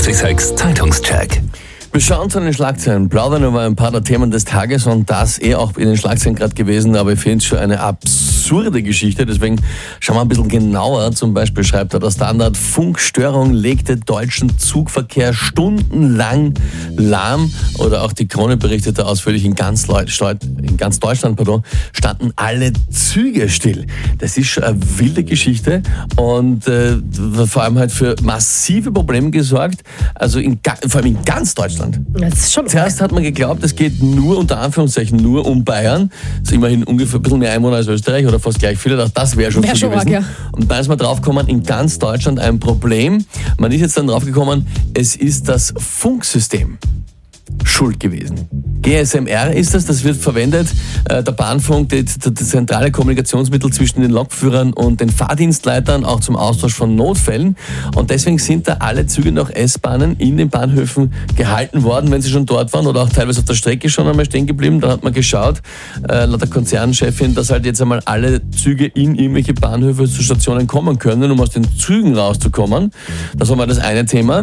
886 Zeitungscheck. Wir schauen zu den Schlagzeilen, plaudern über ein paar der Themen des Tages und das auch in den Schlagzeilen gerade gewesen, aber ich finde es schon eine absurde Geschichte, deswegen schauen wir ein bisschen genauer. Zum Beispiel schreibt der Standard, Funkstörung legte deutschen Zugverkehr stundenlang lahm, oder auch die Krone berichtete ausführlich, in ganz Deutschland standen alle Züge still. Das ist schon eine wilde Geschichte und vor allem halt für massive Probleme gesorgt, also vor allem in ganz Deutschland. Das ist schon Zuerst hat man geglaubt, es geht nur, unter Anführungszeichen, nur um Bayern. Das ist immerhin ungefähr ein bisschen mehr Einwohner als Österreich oder fast gleich viele. Das wäre schon so gewesen. Arg, ja. Und da ist man draufgekommen, in ganz Deutschland ein Problem. Man ist jetzt dann draufgekommen, es ist das Funksystem schuld gewesen. GSMR ist das wird verwendet, der Bahnfunk, das zentrale Kommunikationsmittel zwischen den Lokführern und den Fahrdienstleitern, auch zum Austausch von Notfällen. Und deswegen sind da alle Züge nach S-Bahnen in den Bahnhöfen gehalten worden, wenn sie schon dort waren oder auch teilweise auf der Strecke schon einmal stehen geblieben. Da hat man geschaut, laut der Konzernchefin, dass halt jetzt einmal alle Züge in irgendwelche Bahnhöfe zu Stationen kommen können, um aus den Zügen rauszukommen. Das war mal das eine Thema.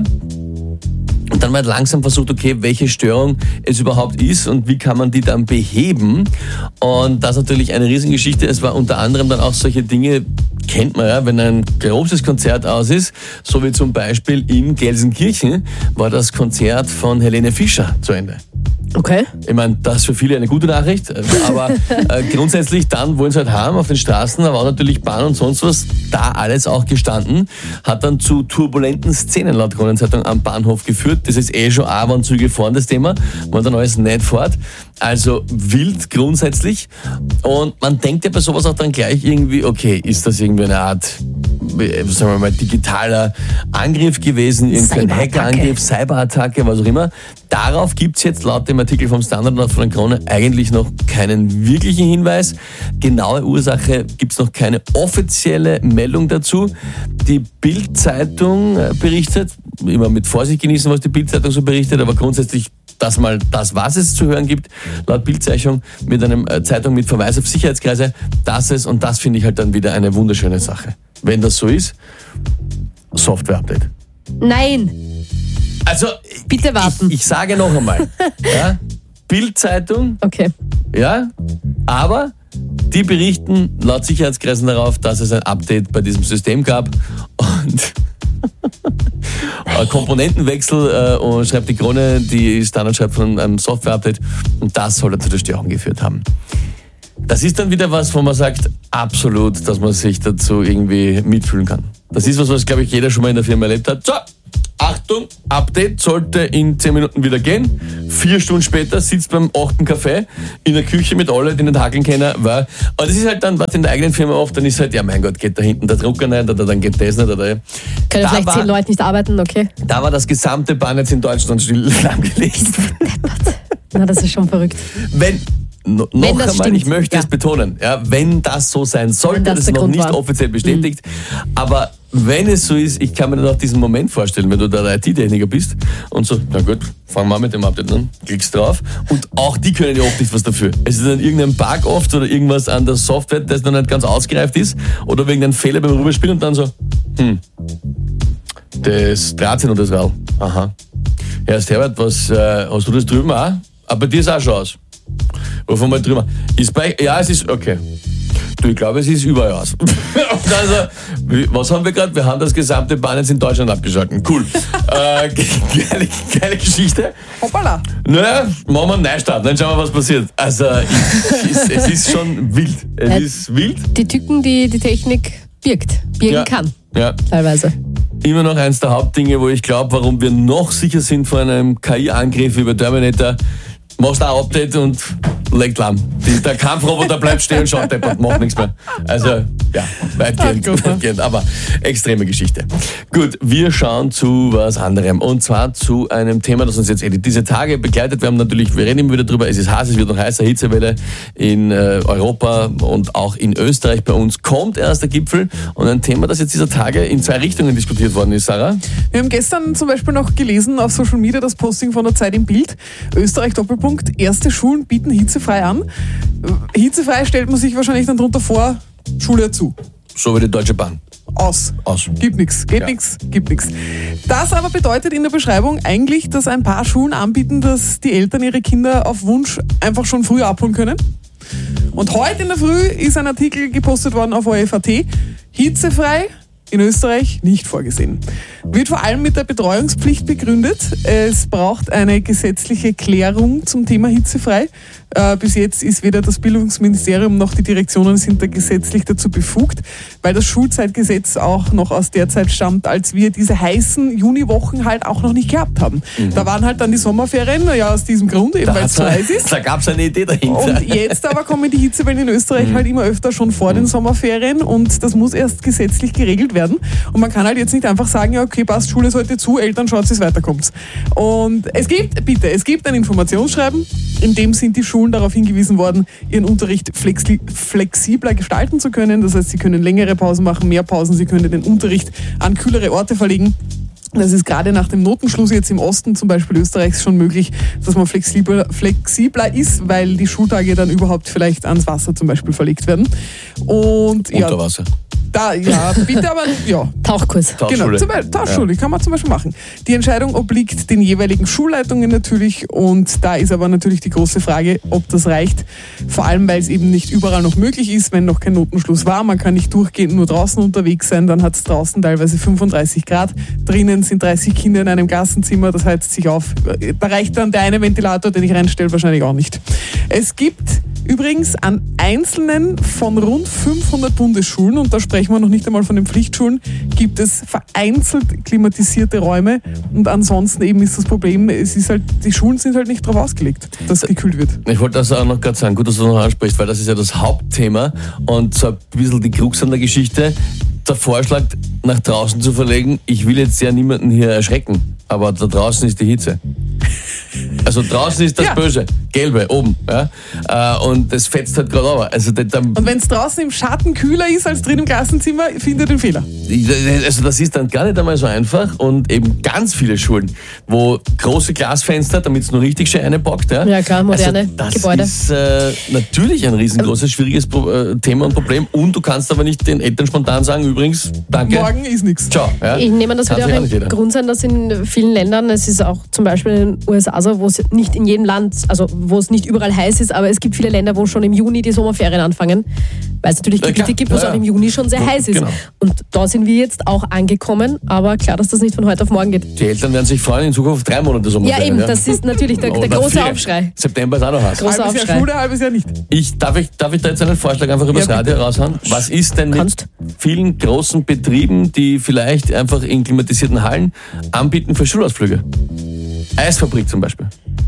Und dann wird langsam versucht, okay, welche Störung es überhaupt ist und wie kann man die dann beheben. Und das ist natürlich eine Riesengeschichte. Es war unter anderem dann auch solche Dinge, kennt man ja, wenn ein großes Konzert aus ist, so wie zum Beispiel in Gelsenkirchen war das Konzert von Helene Fischer zu Ende. Okay. Ich meine, das ist für viele eine gute Nachricht, aber grundsätzlich dann wollen sie halt haben auf den Straßen, aber auch natürlich Bahn und sonst was, da alles auch gestanden, hat dann zu turbulenten Szenen laut Kronenzeitung am Bahnhof geführt. Das ist schon waren Züge fahren, das Thema, waren dann alles nicht fort. Also wild grundsätzlich und man denkt ja bei sowas auch dann gleich irgendwie, okay, ist das irgendwie eine Art, sagen wir mal, digitaler Angriff gewesen, irgendein Hackerangriff, Cyberattacke, was auch immer. Darauf gibt's jetzt laut dem Artikel vom Standard und von der Krone eigentlich noch keinen wirklichen Hinweis. Genaue Ursache gibt's noch keine offizielle Meldung dazu. Die Bild-Zeitung berichtet, immer mit Vorsicht genießen, was die Bild-Zeitung so berichtet, aber grundsätzlich das mal das, was es zu hören gibt, laut Bild-Zeitung mit einem Zeitung mit Verweis auf Sicherheitskreise, dass es, und das finde ich halt dann wieder eine wunderschöne Sache. Wenn das so ist, Software-Update. Nein. Also, bitte warten. Ich sage noch einmal, ja, Bild-Zeitung, okay. Ja, aber die berichten laut Sicherheitskreisen darauf, dass es ein Update bei diesem System gab und Komponentenwechsel und schreibt die Krone, die Standard schreibt von einem Software-Update und das soll dazu der Störung geführt haben. Das ist dann wieder was, wo man sagt, absolut, dass man sich dazu irgendwie mitfühlen kann. Das ist was glaube ich, jeder schon mal in der Firma erlebt hat. So, Achtung, Update sollte in 10 Minuten wieder gehen. 4 Stunden später sitzt beim 8. Kaffee in der Küche mit allen, die nicht hackeln können. Aber das ist halt dann, was in der eigenen Firma oft, dann ist halt, ja mein Gott, geht da hinten der Drucker nicht oder dann geht das nicht. Oder. Können vielleicht 10 Leute nicht arbeiten, okay. Da war das gesamte Bahnnetz in Deutschland still lahmgelegt. Na, das ist schon verrückt. Noch einmal, stimmt, ich möchte es betonen, ja, wenn das so sein sollte, das ist noch nicht offiziell bestätigt, aber wenn es so ist, ich kann mir dann auch diesen Moment vorstellen, wenn du der IT-Techniker bist und so, na gut, fangen wir mit dem Update an, klickst drauf und auch die können ja oft nicht was dafür. Es ist dann irgendein Bug oft oder irgendwas an der Software, das noch nicht ganz ausgereift ist oder wegen einem Fehler beim Rüberspielen und dann so, das dreht sich noch das Rad. Aha. Herr Herbert, was, hast du das drüben auch? Aber bei dir sah es schon aus. Wovon mal drüber. Ja, es ist okay. Du, ich glaube, es ist überall aus. Und also, was haben wir gerade? Wir haben das gesamte Bahnnetz in Deutschland abgeschalten. Cool. Geile Geschichte. Hoppala. Naja, machen wir einen Neustart, dann schauen wir, was passiert. Also, es ist schon wild. Es ist wild. Die Tücken, die die Technik birgen kann. Ja. Teilweise. Immer noch eins der Hauptdinge, wo ich glaube, warum wir noch sicher sind vor einem KI-Angriff über Terminator. Machst ein Update und legt lahm. Der Kampfroboter bleibt stehen und schaut deppert, macht nichts mehr. Also, ja, weitgehend, aber extreme Geschichte. Gut, wir schauen zu was anderem. Und zwar zu einem Thema, das uns jetzt diese Tage begleitet. Wir reden immer wieder drüber, es ist heiß, es wird noch heißer, Hitzewelle in Europa und auch in Österreich bei uns kommt erst der Gipfel. Und ein Thema, das jetzt dieser Tage in 2 Richtungen diskutiert worden ist, Sarah. Wir haben gestern zum Beispiel noch gelesen auf Social Media das Posting von der Zeit im Bild. Österreich Doppelpunkt, erste Schulen bieten hitzefrei an. Hitzefrei stellt man sich wahrscheinlich dann drunter vor, Schule zu. So wie die Deutsche Bahn. Aus. Gibt nichts, gibt nichts. Das aber bedeutet in der Beschreibung eigentlich, dass ein paar Schulen anbieten, dass die Eltern ihre Kinder auf Wunsch einfach schon früh abholen können. Und heute in der Früh ist ein Artikel gepostet worden auf ORF.at. Hitzefrei in Österreich nicht vorgesehen. Wird vor allem mit der Betreuungspflicht begründet. Es braucht eine gesetzliche Klärung zum Thema hitzefrei. Bis jetzt ist weder das Bildungsministerium noch die Direktionen sind da gesetzlich dazu befugt, weil das Schulzeitgesetz auch noch aus der Zeit stammt, als wir diese heißen Juniwochen halt auch noch nicht gehabt haben. Da waren halt dann die Sommerferien, ja aus diesem Grund, eben weil es so heiß ist. Da gab es eine Idee dahinter. Und jetzt aber kommen die Hitzewellen in Österreich halt immer öfter schon vor den Sommerferien und das muss erst gesetzlich geregelt werden. Und man kann halt jetzt nicht einfach sagen, ja okay, passt, Schule ist heute zu, Eltern, schaut, es weiterkommt. Und es gibt ein Informationsschreiben, in dem sind die Schulen darauf hingewiesen worden, ihren Unterricht flexibler gestalten zu können. Das heißt, sie können längere Pausen machen, mehr Pausen, sie können den Unterricht an kühlere Orte verlegen. Das ist gerade nach dem Notenschluss jetzt im Osten zum Beispiel Österreichs schon möglich, dass man flexibler ist, weil die Schultage dann überhaupt vielleicht ans Wasser zum Beispiel verlegt werden. Und unter Wasser. Bitte, aber ja. Tauchkurs. Genau, Tauchschule kann man zum Beispiel machen. Die Entscheidung obliegt den jeweiligen Schulleitungen natürlich und da ist aber natürlich die große Frage, ob das reicht. Vor allem, weil es eben nicht überall noch möglich ist, wenn noch kein Notenschluss war. Man kann nicht durchgehend nur draußen unterwegs sein, dann hat es draußen teilweise 35 Grad. Drinnen sind 30 Kinder in einem Klassenzimmer, das heizt sich auf. Da reicht dann der eine Ventilator, den ich reinstelle, wahrscheinlich auch nicht. Es gibt übrigens an einzelnen von rund 500 Bundesschulen, und da sprechen wir noch nicht einmal von den Pflichtschulen, gibt es vereinzelt klimatisierte Räume und ansonsten eben ist das Problem, die Schulen sind halt nicht darauf ausgelegt, dass gekühlt wird. Ich wollte das auch noch gerade sagen, gut, dass du das noch ansprichst, weil das ist ja das Hauptthema und so ein bisschen die Krux an der Geschichte. Der Vorschlag, nach draußen zu verlegen, ich will jetzt ja niemanden hier erschrecken, aber da draußen ist die Hitze. Also draußen ist das Böse, Gelbe, oben. Ja? Und das fetzt halt gerade runter. Also, und wenn es draußen im Schatten kühler ist als drin im Klassenzimmer, findet den Fehler. Also das ist dann gar nicht einmal so einfach und eben ganz viele Schulen, wo große Glasfenster, damit es nur richtig schön reinpackt. Ja klar, moderne Gebäude. Das ist natürlich ein riesengroßes, schwieriges Thema und Problem und du kannst aber nicht den Eltern spontan sagen, übrigens, danke. Morgen ist nichts. Ciao. Ja? Ich nehme an, das wird auch ein Grund sein, dass in vielen Ländern, es ist auch zum Beispiel in den USA so, wo es nicht in jedem Land, also wo es nicht überall heiß ist, aber es gibt viele Länder, wo schon im Juni die Sommerferien anfangen, weil es natürlich Gebiete gibt, wo es auch im Juni schon sehr heiß ist. Genau. Und da sind wir jetzt auch angekommen, aber klar, dass das nicht von heute auf morgen geht. Die Eltern werden sich freuen, in Zukunft 3 Monate Sommerferien. Ja eben, das ist natürlich der große Aufschrei. September ist auch noch heiß. Großer Aufschrei. Jahr Schule, halbes Jahr nicht. Darf ich da jetzt einen Vorschlag einfach übers Radio raushauen? Was ist denn mit vielen großen Betrieben, die vielleicht einfach in klimatisierten Hallen anbieten für Schulausflüge? Eisfabrik zum Beispiel.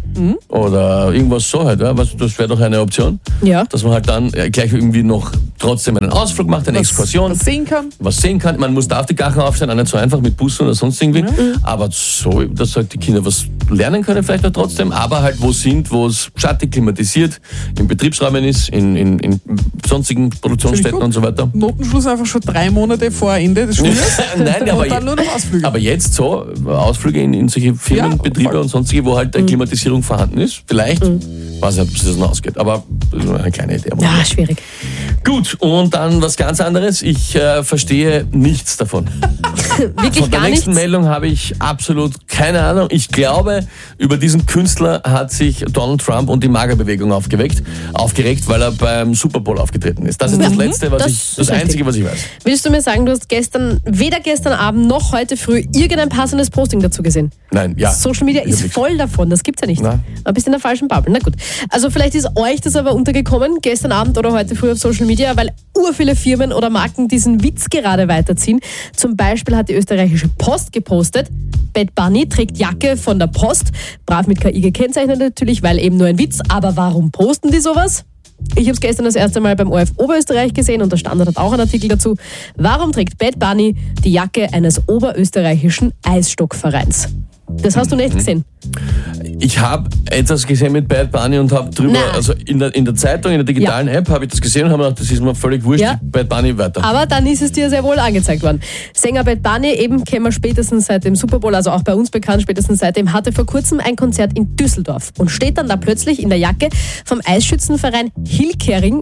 Oder irgendwas so halt, ja. Das wäre doch eine Option. Ja. Dass man halt dann gleich irgendwie noch trotzdem einen Ausflug macht, eine Exkursion. Was sehen kann. Man muss da auf die Gachen aufstehen, auch nicht so einfach mit Bussen oder sonst irgendwie. Aber so, dass halt die Kinder was lernen können vielleicht auch trotzdem, aber halt wo es schattig klimatisiert, in Betriebsräumen ist, in sonstigen Produktionsstätten und so weiter. Notenschluss einfach schon 3 Monate vor Ende des Schuljahres. Nein, und dann nur noch Ausflüge. Aber jetzt so, Ausflüge in solche Firmen, Betriebe und sonstige, wo halt Klimatisierung vorhanden ist. Vielleicht, weiß nicht, ob es das noch ausgeht, aber das ist nur eine kleine Idee. Ja, schwierig. Gut, und dann was ganz anderes. Ich verstehe nichts davon. Wirklich Von der nächsten Meldung habe ich absolut keine Ahnung. Ich glaube, über diesen Künstler hat sich Donald Trump und die Magerbewegung aufgeregt, weil er beim Super Bowl aufgetreten ist. Das ist das Letzte, das Einzige, was ich weiß. Willst du mir sagen, du hast weder gestern Abend noch heute früh irgendein passendes Posting dazu gesehen? Nein, ja. Social Media ist voll davon, das gibt's ja nicht. Nein. Aber bist in der falschen Bubble. Na gut. Also vielleicht ist euch das aber untergekommen, gestern Abend oder heute früh auf Social Media, weil urviele Firmen oder Marken diesen Witz gerade weiterziehen. Zum Beispiel hat die österreichische Post gepostet, Bad Bunny trägt Jacke von der Post, brav mit KI gekennzeichnet natürlich, weil eben nur ein Witz. Aber warum posten die sowas? Ich habe es gestern das erste Mal beim ORF Oberösterreich gesehen und der Standard hat auch einen Artikel dazu. Warum trägt Bad Bunny die Jacke eines oberösterreichischen Eisstockvereins? Das hast du nicht gesehen? Ich habe etwas gesehen mit Bad Bunny und habe drüber, also in der Zeitung, in der digitalen App habe ich das gesehen und habe gedacht, das ist mir völlig wurscht, Bad Bunny weiter. Aber dann ist es dir sehr wohl angezeigt worden. Sänger Bad Bunny, eben kennen wir spätestens seit dem Super Bowl, also auch bei uns bekannt, spätestens seitdem, hatte vor kurzem ein Konzert in Düsseldorf und steht dann da plötzlich in der Jacke vom Eisschützenverein Hilkering,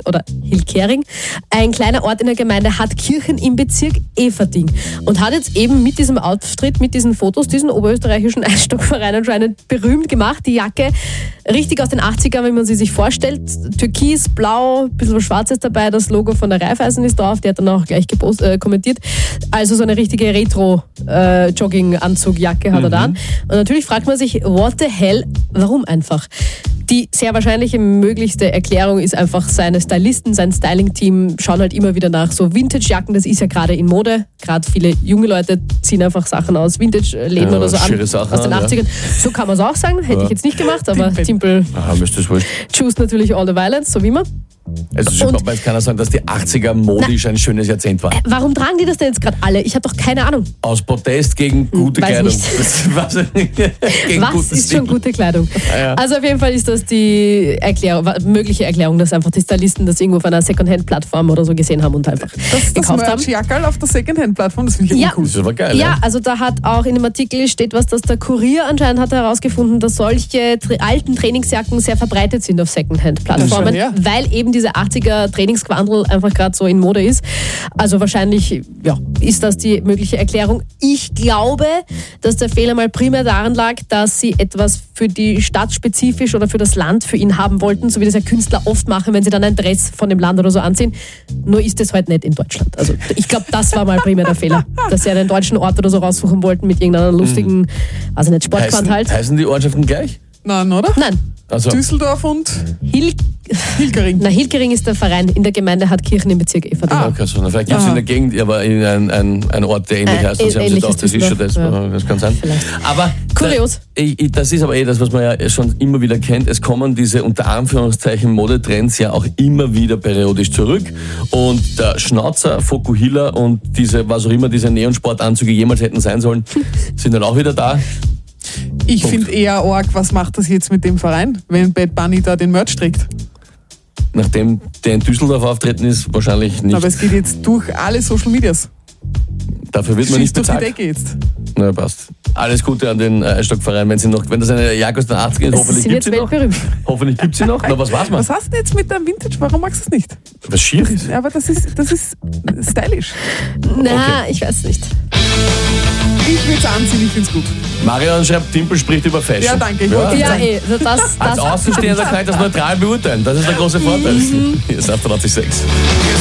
ein kleiner Ort in der Gemeinde Hartkirchen im Bezirk Eferding, und hat jetzt eben mit diesem Auftritt, mit diesen Fotos, diesen oberösterreichischen Eisstockverein anscheinend berühmt gemacht. Die Jacke richtig aus den 80ern, wenn man sie sich vorstellt. Türkis, blau, ein bisschen was Schwarzes dabei, das Logo von der Raiffeisen ist drauf, der hat dann auch gleich kommentiert. Also so eine richtige Retro-Jogging-Anzug-Jacke hat er da an. Und natürlich fragt man sich, what the hell, warum einfach? Die sehr wahrscheinliche möglichste Erklärung ist einfach, seine Stylisten, sein Styling-Team schauen halt immer wieder nach so Vintage-Jacken, das ist ja gerade in Mode. Gerade viele junge Leute ziehen einfach Sachen aus Vintage-Läden oder so an, aus den 80ern. So kann man es auch sagen, hätte ich jetzt nicht gemacht, aber Timpel choose natürlich all the violence, so wie immer. Also jetzt kann er sagen, dass die 80er modisch ein schönes Jahrzehnt war. Warum tragen die das denn jetzt gerade alle? Ich habe doch keine Ahnung. Aus Protest gegen gute Kleidung. Was ist schon gute Kleidung? Ja. Also auf jeden Fall ist das die mögliche Erklärung, dass einfach die Stylisten das irgendwo auf einer Secondhand-Plattform oder so gesehen haben und einfach gekauft haben. Das Jackerl auf der Secondhand-Plattform, das finde ich cool. Das ist aber geil. Ja, also da hat auch in dem Artikel steht was, dass der Kurier anscheinend hat herausgefunden, dass solche alten Trainingsjacken sehr verbreitet sind auf Secondhand-Plattformen, weil eben diese 80er Trainingsquandel einfach gerade so in Mode ist. Also wahrscheinlich ist das die mögliche Erklärung. Ich glaube, dass der Fehler mal primär daran lag, dass sie etwas für die Stadt spezifisch oder für das Land für ihn haben wollten, so wie das ja Künstler oft machen, wenn sie dann ein Dress von dem Land oder so anziehen. Nur ist das halt nicht in Deutschland. Also ich glaube, das war mal primär der Fehler, dass sie einen deutschen Ort oder so raussuchen wollten mit irgendeiner lustigen, also nicht Sportquant halt. Heißen die Ortschaften gleich? Nein, oder? Nein. Also Düsseldorf und Hilkering. Na, Hilkering ist der Verein in der Gemeinde Hartkirchen im Bezirk Eferding. Okay, so. Vielleicht gibt es in der Gegend aber ein Ort, der ähnlich heißt. Und sie haben sich gedacht, das ist schon das. Das kann sein. Vielleicht. Aber kurios. Das ist aber das, was man ja schon immer wieder kennt. Es kommen diese unter Anführungszeichen Modetrends ja auch immer wieder periodisch zurück. Und der Schnauzer, Fokuhila und diese, was auch immer diese Neonsportanzüge jemals hätten sein sollen, sind dann auch wieder da. Ich finde eher arg, was macht das jetzt mit dem Verein, wenn Bad Bunny da den Merch trägt? Nachdem der in Düsseldorf auftreten ist, wahrscheinlich nicht. Aber es geht jetzt durch alle Social Medias. Dafür wird man nicht bezahlt. Durch die Decke jetzt. Na, passt. Alles Gute an den Eisstockverein. Wenn das eine Jacke aus den 80ern ist, hoffentlich gibt es sie noch. Hoffentlich gibt es sie noch. Na, was war's mal? Was hast du jetzt mit deinem Vintage? Warum magst du es nicht? Was schier ist. Ja, aber das ist stylisch. Na, ich weiß nicht. Ich will es anziehen, ich finde es gut. Marion schreibt, Timpel spricht über Fashion. Ja, danke. Das als Außenstehender kann ich das neutral beurteilen. Das ist der große Vorteil. Hier ist 886.